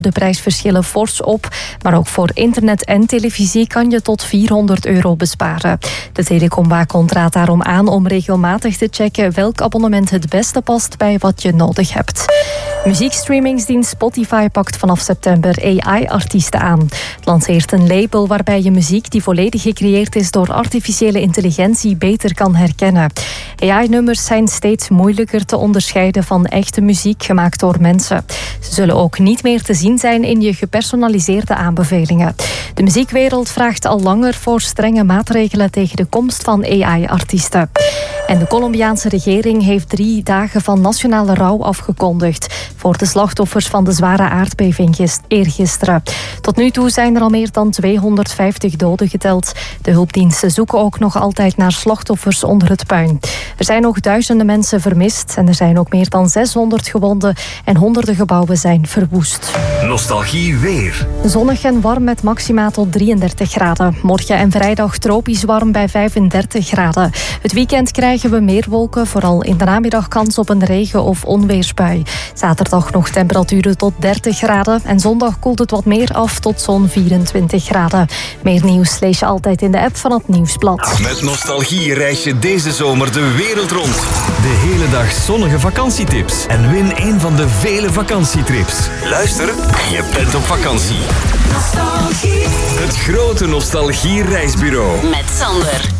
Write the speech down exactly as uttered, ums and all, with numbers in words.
de prijsverschillen fors op, maar ook voor internet en televisie kan je tot vierhonderd euro besparen. De telecomwaakhond raadt daarom aan om regelmatig te checken welk abonnement het beste past bij wat je nodig hebt. Muziekstreamingsdienst Spotify pakt vanaf september A I-artiesten aan. Het lanceert een label waarbij je muziek die volledig gecreëerd is door artificiële intelligentie beter kan herkennen. A I-nummers zijn steeds moeilijker te onderscheiden van echte muziek gemaakt door mensen. Ze zullen ook niet meer te zien zijn in je gepersonaliseerde aanbevelingen. De muziekwereld vraagt al langer voor strenge maatregelen tegen de komst van A I-artiesten. En de Colombiaanse regering heeft drie dagen van nationale rouw afgekondigd voor de slachtoffers van de zware aardbeving eergisteren. Tot nu toe zijn er al meer dan tweehonderdvijftig doden geteld. De hulpdiensten zoeken ook nog altijd naar slachtoffers onder het puin. Er zijn nog duizenden mensen vermist en er zijn ook meer dan zeshonderd gewonden en honderden gebouwen zijn verwoest. Nostalgie weer. Zonnig en warm met maxima tot drieëndertig graden. Morgen en vrijdag tropisch warm bij vijfendertig graden. Het weekend krijgen we meer wolken, vooral in de namiddag kans op een regen- of onweersbui. Zaterdag nog temperaturen tot dertig graden en zondag koelt het wat meer af tot zo'n vierentwintig graden. Meer nieuws lees je altijd in de app van het Nieuwsblad. Met Nostalgie reis je deze zomer de wereld rond. De hele dag zonnige vakantietips en win een van de vele vakantietrips. Luister en je bent op vakantie. Nostalgie. Het grote Nostalgie reisbureau. Met Sander.